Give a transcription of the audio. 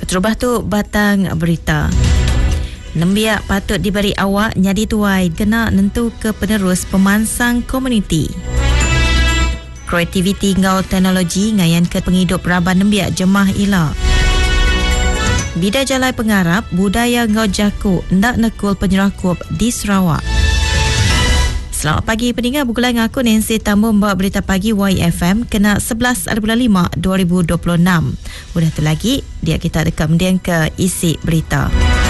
Terubah tu batang berita. Nembiak patut diberi awak nyadi tuai kena nentu ke penerus pemansang komuniti. Kreativiti ngau teknologi ngayan ke penghidup raban nembiak jemah ila. Bida Jalai pengarap budaya ngau jaku ndak nekul penyerah kup di Sarawak. Selamat pagi pendengar, bergulai dengan aku Nancy Tambun membawa berita pagi YFM kena 11.5 2026. Udah tu lagi dia kita dekat mendiang ke isi berita.